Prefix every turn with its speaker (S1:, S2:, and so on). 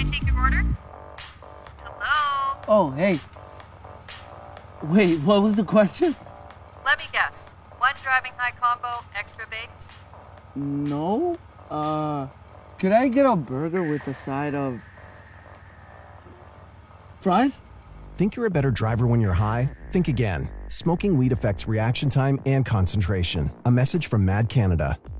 S1: take your order? Hello?
S2: Oh, hey. Wait, what was the question?
S1: Let me guess. One driving high combo, extra baked?
S2: No. Could I get a burger with a side of fries?
S3: Think you're a better driver when you're high? Think again. Smoking weed affects reaction time and concentration. A message from Mad Canada.